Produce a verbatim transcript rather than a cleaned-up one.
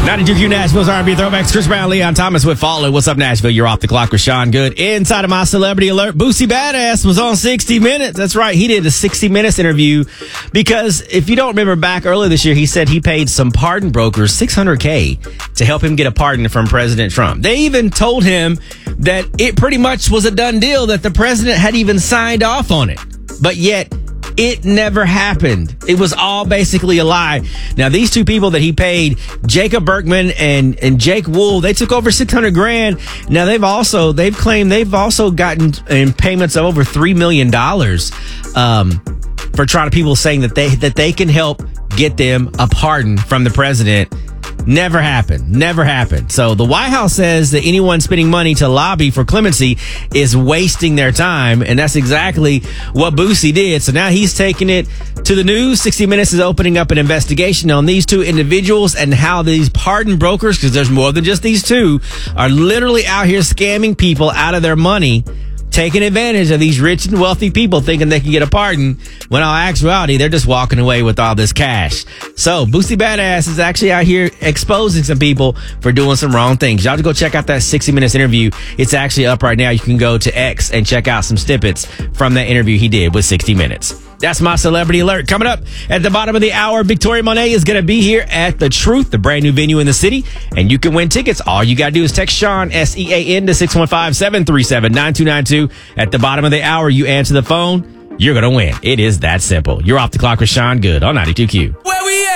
ninety-two Q Nashville's R and B Throwbacks. Chris Brown, Leon Thomas with Falling. What's up, Nashville? You're off the clock with Sean Good. Inside of my celebrity alert, Boosie Badass was on sixty minutes. That's right. He did a sixty minutes interview because if you don't remember back earlier this year, he said he paid some pardon brokers six hundred K to help him get a pardon from President Trump. They even told him that it pretty much was a done deal, that the president had even signed off on it. But yet, it never happened. It was all basically a lie. Now, these two people that he paid, Jacob Berkman and, and Jake Wool, they took over six hundred grand. Now, they've also, they've claimed they've also gotten in payments of over three million dollars um, for trying to people saying that they, that they can help get them a pardon from the president. Never happened. Never happened. So the White House says that anyone spending money to lobby for clemency is wasting their time. And that's exactly what Boosie did. So now he's taking it to the news. sixty minutes is opening up an investigation on these two individuals and how these pardon brokers, because there's more than just these two, are literally out here scamming people out of their money, taking advantage of these rich and wealthy people thinking they can get a pardon, when in actuality, they're just walking away with all this cash. So Boosie Badass is actually out here exposing some people for doing some wrong things. Y'all just go check out that sixty minutes interview. It's actually up right now. You can go to X and check out some snippets from that interview he did with sixty minutes. That's my celebrity alert. Coming up at the bottom of the hour, Victoria Monet is going to be here at The Truth, the brand new venue in the city, and you can win tickets. All you got to do is text Sean, S E A N, to six one five, seven three seven, nine two nine two. At the bottom of the hour, you answer the phone, you're going to win. It is that simple. You're off the clock with Sean Good on ninety-two Q. Where we at?